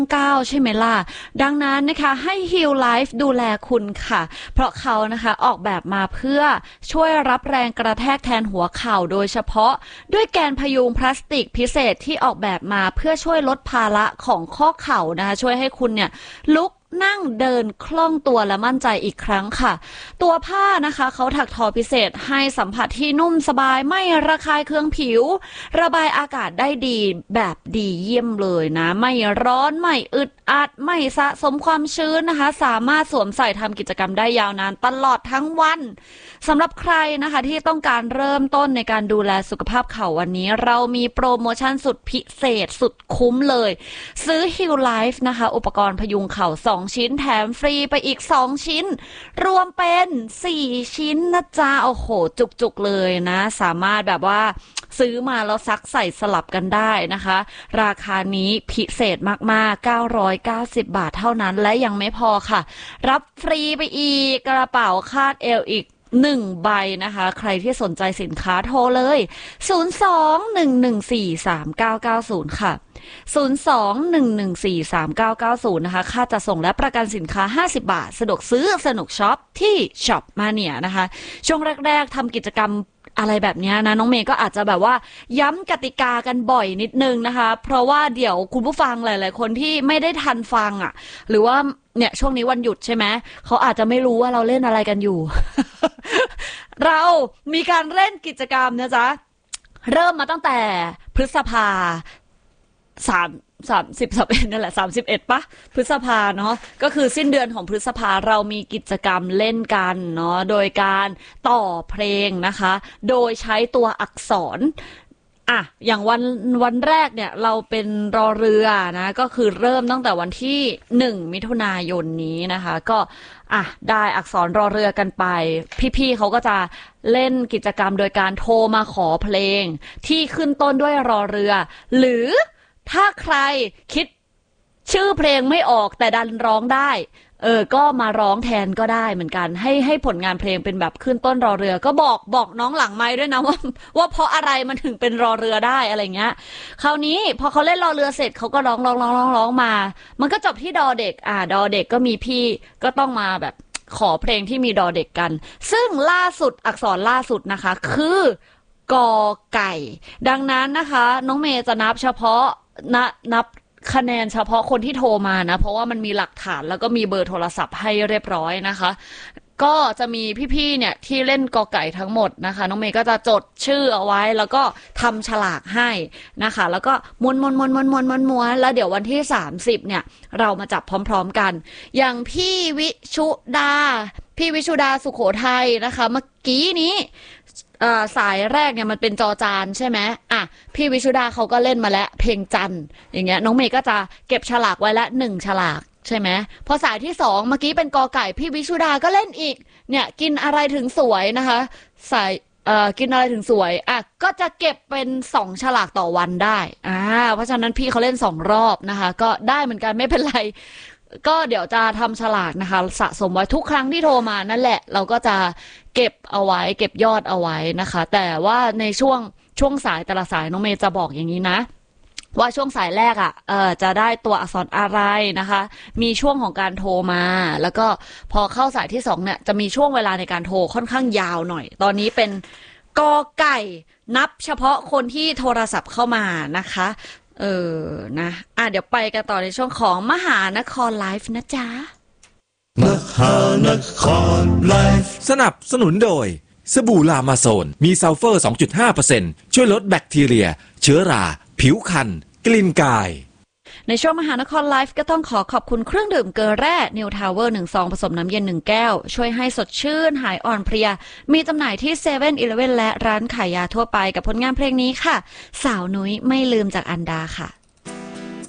9ใช่ไหมล่ะดังนั้นนะคะให้ Heal Life ดูแลคุณค่ะเพราะเขานะคะออกแบบมาเพื่อช่วยรับแรงกระแทกแทนหัวเข่าโดยเฉพาะด้วยแกนพยุงพลาสติกพิเศษที่ออกแบบมาเพื่อช่วยลดภาระของข้อเข่านะคะช่วยให้คุณเนี่ยลุกนั่งเดินคล่องตัวและมั่นใจอีกครั้งค่ะตัวผ้านะคะเขาถักทอพิเศษให้สัมผัสที่นุ่มสบายไม่ระคายเคืองผิวระบายอากาศได้ดีแบบดีเยี่ยมเลยนะไม่ร้อนไม่อึดอัดไม่สะสมความชื้นนะคะสามารถสวมใส่ทำกิจกรรมได้ยาวนานตลอดทั้งวันสำหรับใครนะคะที่ต้องการเริ่มต้นในการดูแลสุขภาพเข่าวันนี้เรามีโปรโมชั่นสุดพิเศษสุดคุ้มเลยซื้อ Heal Life นะคะอุปกรณ์พยุงเข่า2ชิ้นแถมฟรีไปอีก2ชิ้นรวมเป็น4ชิ้นนะจ๊ะโอ้โหจุกๆเลยนะสามารถแบบว่าซื้อมาแล้วซักใส่สลับกันได้นะคะราคานี้พิเศษมากๆ990 บาทเท่านั้นและยังไม่พอค่ะรับฟรีไปอีกกระเป๋าคาดเอวอีก1 ใบนะคะใครที่สนใจสินค้าโทรเลย02-114-3990ค่ะ02-114-3990นะคะค่าจัดส่งและประกันสินค้า50 บาทสะดวกซื้อสนุกช็อปที่ช็อปมาเนี่ยนะคะช่วงแรกๆทำกิจกรรมอะไรแบบนี้นะน้องเมย์ก็อาจจะแบบว่าย้ำกติกากันบ่อยนิดนึงนะคะเพราะว่าเดี๋ยวคุณผู้ฟังหลายๆคนที่ไม่ได้ทันฟังอ่ะหรือว่าเนี่ยช่วงนี้วันหยุดใช่ไหมเขาอาจจะไม่รู้ว่าเราเล่นอะไรกันอยู่ เรามีการเล่นกิจกรรมนะจ๊ะเริ่มมาตั้งแต่พฤษภา31นั่นแหละ31ปะพฤษภาเนาะก็คือสิ้นเดือนของพฤษภาเรามีกิจกรรมเล่นกันเนาะโดยการต่อเพลงนะคะโดยใช้ตัวอักษรอย่างวันแรกเนี่ยเราเป็นรอเรือนะก็คือเริ่มตั้งแต่วันที่1 มิถุนายนนี้นะคะก็ได้อักษรรอเรือกันไปพี่ๆเขาก็จะเล่นกิจกรรมโดยการโทรมาขอเพลงที่ขึ้นต้นด้วยรอเรือหรือถ้าใครคิดชื่อเพลงไม่ออกแต่ดันร้องได้ก็มาร้องแทนก็ได้เหมือนกันให้ผลงานเพลงเป็นแบบขึ้นต้นรอเรือก็บอกน้องหลังไมค์ด้วยนะว่าเพราะอะไรมันถึงเป็นรอเรือได้อะไรเงี้ยคราวนี้พอเขาเล่นรอเรือเสร็จเขาก็ร้องมามันก็จบที่ดอเด็กดอเด็กก็มีพี่ก็ต้องมาแบบขอเพลงที่มีดอเด็กกันซึ่งล่าสุดอักษรล่าสุดนะคะคือกอไก่ดังนั้นนะคะน้องเมย์จะนับเฉพาะนับคะแนนเฉพาะคนที่โทรมานะเพราะว่ามันมีหลักฐานแล้วก็มีเบอร์โทรศัพท์ให้เรียบร้อยนะคะก็จะมีพี่ๆเนี่ยที่เล่นกอไก่ทั้งหมดนะคะน้องเมย์ก็จะจดชื่อเอาไว้แล้วก็ทำฉลากให้นะคะแล้วก็ม้วนแล้วเดี๋ยววันที่30เนี่ยเรามาจับพร้อมๆกันอย่างพี่วิชุดาสุโขทัยนะคะเมื่อกี้นี้สายแรกเนี่ยมันเป็นจอจานใช่ไหมพี่วิชุดาเขาก็เล่นมาแล้วเพลงจันอย่างเงี้ยน้องเมย์ก็จะเก็บฉลากไว้ละ1 ฉลากใช่ไหมพอสายที่2เมื่อกี้เป็นกอไก่พี่วิชุดาก็เล่นอีกเนี่ยกินอะไรถึงสวยนะคะสายกินอะไรถึงสวยก็จะเก็บเป็น2 ฉลากต่อวันได้เพราะฉะนั้นพี่เขาเล่น2 รอบนะคะก็ได้เหมือนกันไม่เป็นไรก็เดี๋ยวจะทำฉลากนะคะสะสมไว้ทุกครั้งที่โทรมานั่นแหละเราก็จะเก็บเอาไว้เก็บยอดเอาไว้นะคะแต่ว่าในช่วงสายแต่ละสายน้องเมย์จะบอกอย่างนี้นะว่าช่วงสายแรกจะได้ตัวอักษรอะไรนะคะมีช่วงของการโทรมาแล้วก็พอเข้าสายที่2เนี่ยจะมีช่วงเวลาในการโทรค่อนข้างยาวหน่อยตอนนี้เป็นกอไก่นับเฉพาะคนที่โทรศัพท์เข้ามานะคะนะเดี๋ยวไปกันต่อในช่วงของมหานครไลฟ์นะจ๊ะมหานครไลฟ์สนับสนุนโดยสบู่ลามาโซนมีซัลเฟอร์ 2.5% ช่วยลดแบคทีเรียเชื้อราผิวคันกลิ่นกายในช่วงมหานครไลฟ์ก็ต้องขอบคุณเครื่องดื่มเกลือแร่นิวทาวเวอร์1 ซองผสมน้ำเย็น1 แก้วช่วยให้สดชื่นหายอ่อนเพลียมีจำหน่ายที่เซเว่นอีเลฟเว่นและร้านขายยาทั่วไปกับผลงานเพลงนี้ค่ะสาวนุ้ยไม่ลืมจากอันดาค่ะ